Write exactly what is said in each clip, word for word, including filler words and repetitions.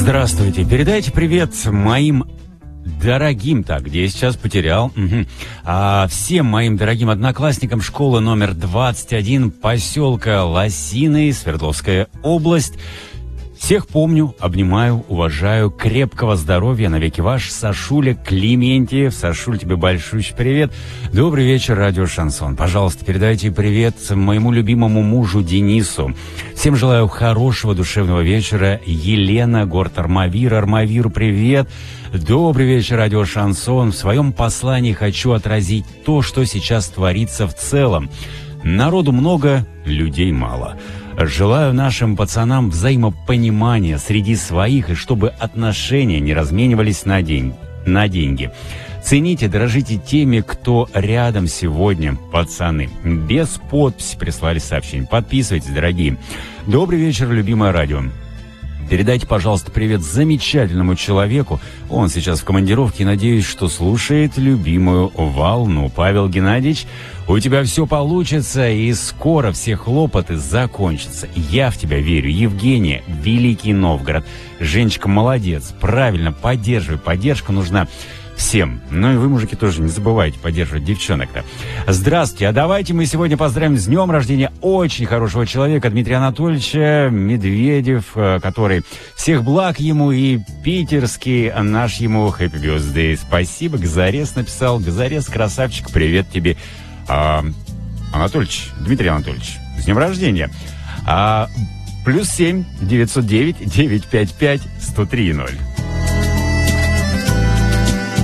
Здравствуйте. Передайте привет моим дорогим, так, где я сейчас потерял, угу. а, всем моим дорогим одноклассникам школы номер двадцать один, поселка Лосиный, Свердловская область. Всех помню, обнимаю, уважаю, крепкого здоровья, навеки ваш Сашуля Клементьев. Сашуль, тебе большущий привет. Добрый вечер, радио Шансон. Пожалуйста, передайте привет моему любимому мужу Денису. Всем желаю хорошего душевного вечера. Елена, город Армавир. Армавиру привет. Добрый вечер, радио Шансон. В своем послании хочу отразить то, что сейчас творится в целом. Народу много, людей мало. Желаю нашим пацанам взаимопонимания среди своих, и чтобы отношения не разменивались на, день, на деньги. Цените, дорожите теми, кто рядом сегодня, пацаны. Без подписи прислали сообщение. Подписывайтесь, дорогие. Добрый вечер, любимое радио. Передайте, пожалуйста, привет замечательному человеку. Он сейчас в командировке и надеюсь, что слушает любимую волну. Павел Геннадьевич, у тебя все получится и скоро все хлопоты закончатся. Я в тебя верю. Евгения, Великий Новгород. Женечка, молодец. Правильно, поддерживай. Поддержка нужна всем. Ну и вы, мужики, тоже не забывайте поддерживать девчонок-то. Здравствуйте, а давайте мы сегодня поздравим с днем рождения очень хорошего человека, Дмитрия Анатольевича Медведев, который всех благ ему, и питерский наш ему Happy Birthday. Спасибо, Газарес написал. Газарес, красавчик, привет тебе. А, Анатольевич, Дмитрий Анатольевич, с днем рождения. А, плюс семь девятьсот девять девятьсот пятьдесят пять сто три ноль.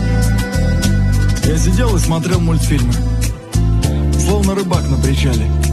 Я сидел и смотрел мультфильмы, словно рыбак на причале.